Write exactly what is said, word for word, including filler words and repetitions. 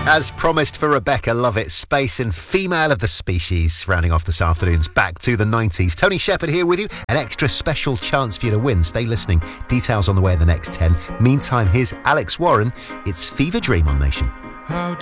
As promised for Rebecca, love it. Space and Female of the Species. Rounding off this afternoon's Back to the nineties. Tony Shepherd here with you. An extra special chance for you to win. Stay listening. Details on the way in the next ten. Meantime, here's Alex Warren. It's Fever Dream on Nation. How